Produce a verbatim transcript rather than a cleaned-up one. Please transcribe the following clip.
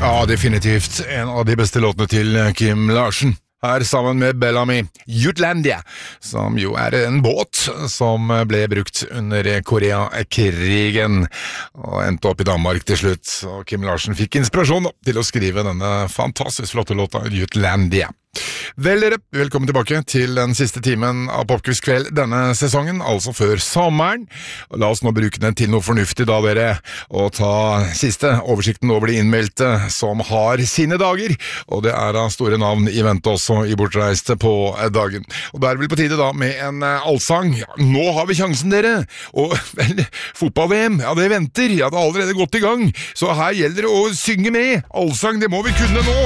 Ja, definitivt en av de beste låtene til Kim Larsen. Her sammen med Bellamy, Jutlandia, som jo er en båt som ble brukt under Koreakrigen og endte opp i Danmark til slutt. Og Kim Larsen fikk inspirasjon til å skrive denne fantastisk flotte låta Jutlandia. Vel dere, velkommen tilbake til den siste timen av Popquiz Kveld denne sesongen, altså før sommeren. La oss nå bruke den til noe fornuftig da dere, og ta siste oversikten over de innmeldte som har sine dager, og det er da store navn i vente også i Bortreiste på dagen. Og da er det vel på tide da med en allsang. Ja, nå har vi sjansen dere, og vel, fotball-V M, ja det venter, ja det har allerede gått i gang, så her gjelder det å synge med. Allsang, det må vi kunne nå.